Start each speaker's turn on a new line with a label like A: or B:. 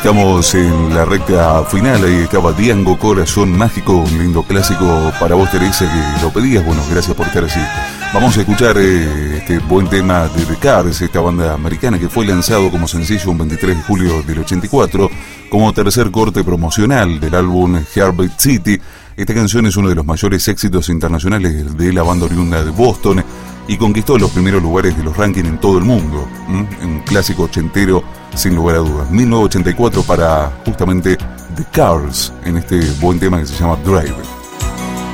A: Estamos en la recta final, ahí estaba Diango, Corazón Mágico, un lindo clásico para vos, Teresa, que lo pedías. Bueno, gracias por estar así. Vamos a escuchar este buen tema de The Cars, esta banda americana que fue lanzado como sencillo un 23 de julio del 84, como tercer corte promocional del álbum Heartbeat City. Esta canción es uno de los mayores éxitos internacionales de la banda oriunda de Boston y conquistó los primeros lugares de los rankings en todo el mundo. Un clásico ochentero sin lugar a dudas. 1984 para justamente The Cars en este buen tema que se llama Drive.